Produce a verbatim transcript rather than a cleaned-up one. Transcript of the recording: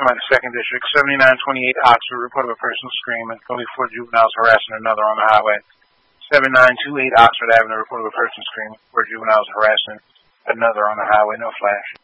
Somebody, second district, seventy-nine twenty-eight Oxford, report of a person screaming. thirty-four juveniles harassing another on the highway. seventy-nine twenty-eight Oxford Avenue, report of a person screaming. Four juveniles harassing another on the highway. No flash.